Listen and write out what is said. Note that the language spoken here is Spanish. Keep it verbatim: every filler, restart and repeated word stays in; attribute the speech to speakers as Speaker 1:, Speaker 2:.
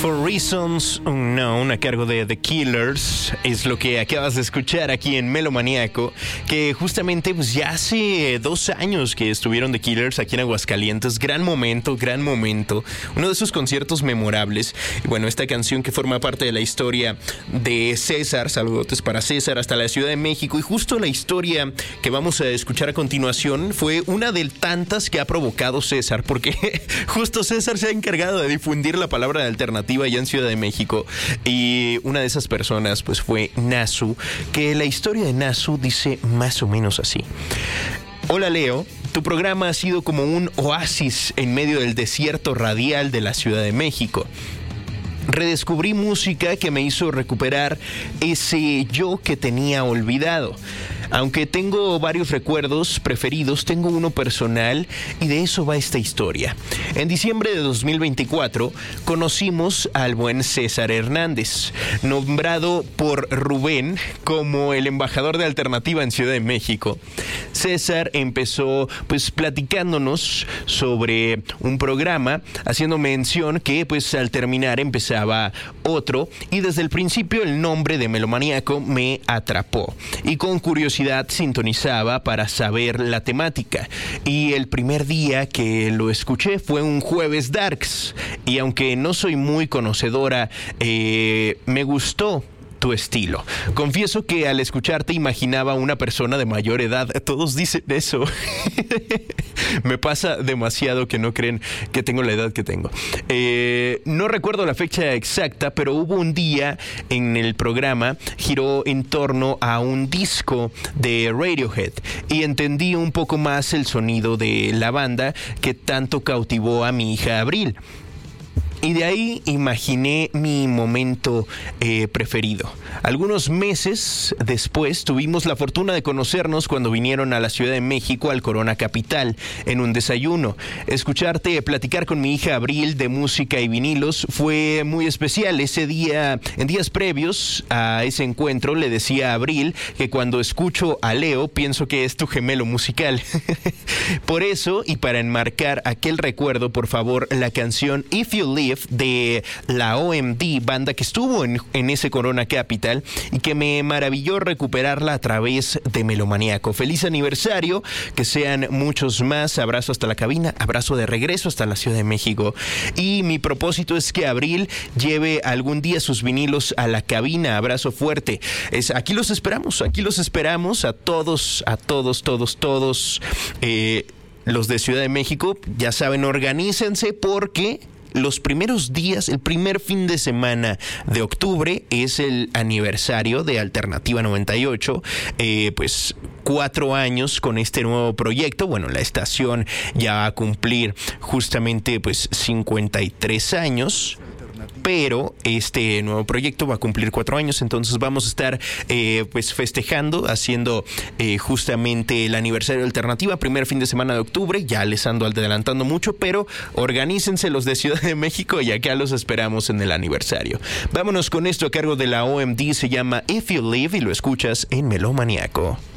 Speaker 1: For Reasons Unknown, a cargo de The Killers, es lo que acabas de escuchar aquí en Melomaniaco, que justamente pues ya hace dos años que estuvieron The Killers aquí en Aguascalientes. Gran momento, gran momento, uno de esos conciertos memorables. Y bueno, esta canción que forma parte de la historia de César, saludotes para César hasta la Ciudad de México, y justo la historia que vamos a escuchar a continuación fue una de tantas que ha provocado César, porque justo César se ha encargado de difundir la palabra de alternativa allá en Ciudad de México, y una de esas personas pues fue Nasu, que la historia de Nasu dice más o menos así. Hola Leo, tu programa ha sido como un oasis en medio del desierto radial de la Ciudad de México. Redescubrí música que me hizo recuperar ese yo que tenía olvidado. Aunque tengo varios recuerdos preferidos, tengo uno personal y de eso va esta historia. En diciembre de dos mil veinticuatro conocimos al buen César Hernández, nombrado por Rubén como el embajador de Alternativa en Ciudad de México. César empezó pues platicándonos sobre un programa, haciendo mención que pues al terminar empezaba otro, y desde el principio el nombre de Melomaniaco me atrapó y con curiosidad sintonizaba para saber la temática. Y el primer día que lo escuché fue un jueves darks, y aunque no soy muy conocedora, eh, me gustó tu estilo. Confieso que al escucharte imaginaba una persona de mayor edad. Todos dicen eso. Me pasa demasiado que no creen que tengo la edad que tengo. Eh, no recuerdo la fecha exacta, pero hubo un día en el programa, giró en torno a un disco de Radiohead, y entendí un poco más el sonido de la banda que tanto cautivó a mi hija Abril. Y de ahí imaginé mi momento eh, preferido. Algunos meses después tuvimos la fortuna de conocernos cuando vinieron a la Ciudad de México, al Corona Capital, en un desayuno. Escucharte platicar con mi hija Abril de música y vinilos fue muy especial. Ese día, en días previos a ese encuentro, le decía a Abril que cuando escucho a Leo pienso que es tu gemelo musical. Por eso, y para enmarcar aquel recuerdo, por favor, la canción If You Live de la O M D, banda que estuvo en, en ese Corona Capital y que me maravilló recuperarla a través de Melomaniaco. Feliz aniversario, que sean muchos más. Abrazo hasta la cabina, abrazo de regreso hasta la Ciudad de México. Y mi propósito es que Abril lleve algún día sus vinilos a la cabina. Abrazo fuerte. Es, aquí los esperamos, aquí los esperamos a todos, a todos, todos, todos. Eh, los de Ciudad de México, ya saben, organícense porque los primeros días, el primer fin de semana de octubre es el aniversario de Alternativa noventa y ocho, eh, pues cuatro años con este nuevo proyecto. Bueno, la estación ya va a cumplir justamente pues cincuenta y tres años. Pero este nuevo proyecto va a cumplir cuatro años, entonces vamos a estar eh, pues festejando, haciendo eh, justamente el aniversario de Alternativa, primer fin de semana de octubre. Ya les ando adelantando mucho, pero organícense los de Ciudad de México y acá los esperamos en el aniversario. Vámonos con esto a cargo de la O M D, se llama If You Live y lo escuchas en Melomaniaco.